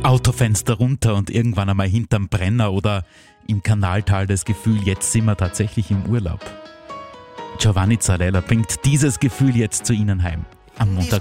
Autofenster runter und irgendwann einmal hinterm Brenner oder im Kanaltal das Gefühl, jetzt sind wir tatsächlich im Urlaub. Giovanni Zarella bringt dieses Gefühl jetzt zu Ihnen heim am Montagmorgen.